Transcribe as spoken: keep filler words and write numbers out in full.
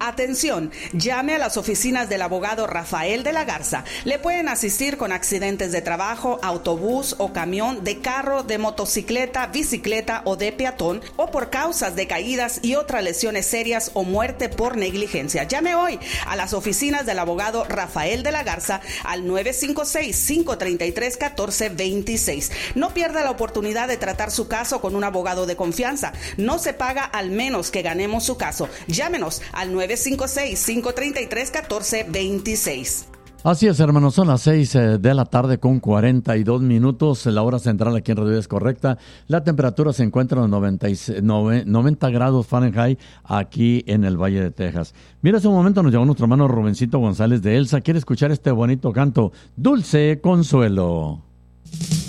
Atención, llame a las oficinas del abogado Rafael de la Garza. Le pueden asistir con accidentes de trabajo, autobús o camión, de carro, de motocicleta, bicicleta o de peatón, o por causas de caídas y otras lesiones serias o muerte por negligencia. Llame hoy a las oficinas del abogado Rafael de la Garza al nueve cinco seis, cinco tres tres, uno cuatro dos seis. No pierda la oportunidad de tratar su caso con un abogado de confianza. No se paga al menos que ganemos su caso. Llámenos al nueve cinco seis, cinco tres tres, uno cuatro dos seis. Así es, hermanos, son las seis de la tarde con cuarenta y dos minutos. La hora central aquí en Radio es correcta. La temperatura se encuentra en noventa, noventa grados Fahrenheit aquí en el Valle de Texas. Mira, hace un momento nos llamó nuestro hermano Rubencito González de Elsa. Quiere escuchar este bonito canto, Dulce Consuelo.